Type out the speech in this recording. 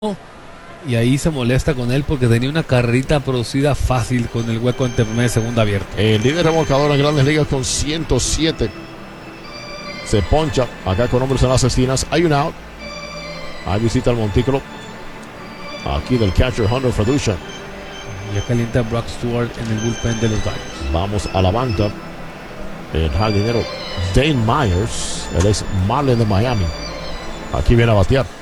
y ahí se molesta con él porque tenía una carrerita producida fácil con el hueco entre primera y segunda abierto. El líder remolcador en Grandes Ligas con 107 se poncha acá con hombres en las esquinas. Hay un out. Hay visita al montículo aquí del catcher Hunter Fredusha. Ya calienta Brock Stewart en el bullpen de los Dodgers. Vamos a la banca. El jardinero Dane Myers, él es Marlin de Miami. Aquí viene a batear.